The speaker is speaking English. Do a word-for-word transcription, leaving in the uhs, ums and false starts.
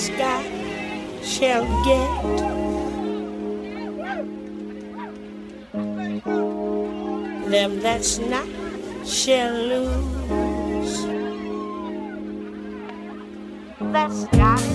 Scott shall get. Them that's not shall lose. That's got it.